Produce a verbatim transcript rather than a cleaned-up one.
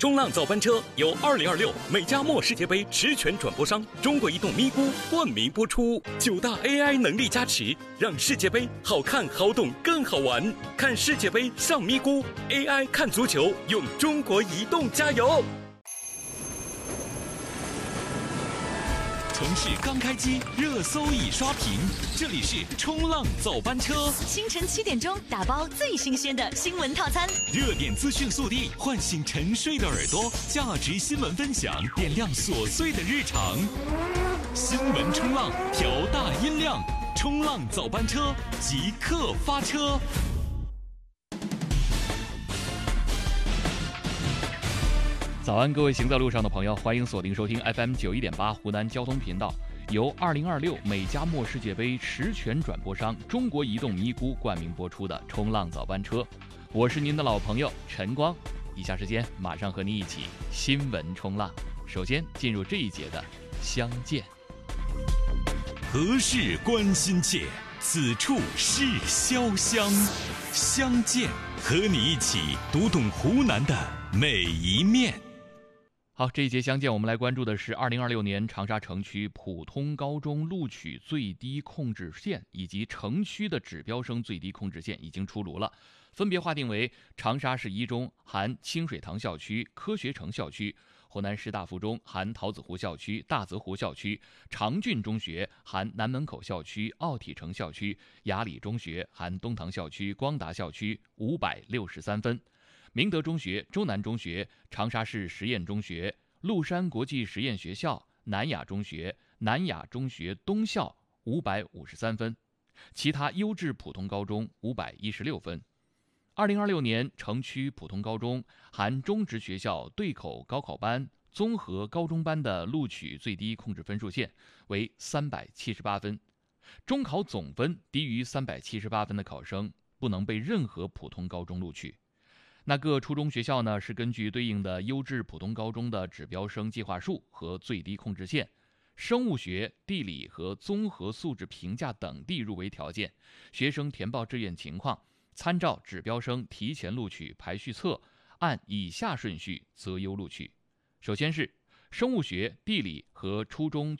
冲浪早班车由二零二六美加墨世界杯实权转播商中国移动咪咕冠名播出。九大 A I 能力加持，让世界杯好看、好懂、更好玩。看世界杯上咪咕 ，A I 看足球，用中国移动加油。 城市刚开机，热搜已刷屏。这里是冲浪早班车， 清晨七点钟打包最新鲜的新闻套餐， 热点资讯速递，唤醒沉睡的耳朵，价值新闻分享，点亮琐碎的日常。新闻冲浪，调大音量，冲浪早班车即刻发车。 早安，各位行在路上的朋友，欢迎锁定收听 F M 九一点八湖南交通频道，由二零二六美加墨世界杯实权转播商中国移动咪咕冠名播出的冲浪早班车，我是您的老朋友陈光。以下时间马上和你一起新闻冲浪。首先进入这一节的相见。 何事关心切，此处是潇湘。相见，和你一起读懂湖南的每一面。 好，这一节相见，我们来关注的是二零二六年长沙城区普通高中录取最低控制线以及城区的指标生最低控制线已经出炉了，分别划定为长沙市一中含清水塘校区、科学城校区，湖南师大附中含桃子湖校区、大泽湖校区，长郡中学含南门口校区、奥体城校区，雅礼中学含东塘校区、光达校区五百六十三分。明德中学、周南中学、长沙市实验中学、麓山国际实验学校、南雅中学、南雅中学东校五百五十三分，其他优质普通高中五百一十六分。二零二六年城区普通高中含中职学校对口高考班、综合高中班的录取最低控制分数线为三百七十八分，中考总分低于三百七十八分的考生不能被任何普通高中录取。那各初中学校呢，是根据对应的优质普通高中的指标生计划数和最低控制线、生物学、地理和综合素质评价等地入围条件，学生填报志愿情况，参照指标生提前录取排序册，按以下顺序择优录取。首先是生物学、地理和初中